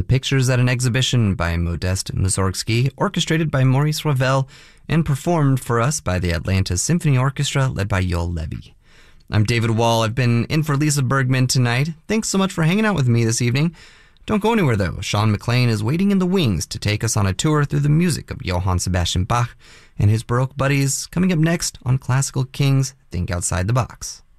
The Pictures at an Exhibition by Modest Mussorgsky, orchestrated by Maurice Ravel, and performed for us by the Atlanta Symphony Orchestra, led by Yoel Levy. I'm David Wall. I've been in for Lisa Bergman tonight. Thanks so much for hanging out with me this evening. Don't go anywhere, though. Sean McLean is waiting in the wings to take us on a tour through the music of Johann Sebastian Bach and his Baroque buddies, coming up next on Classical Kings Think Outside the Box.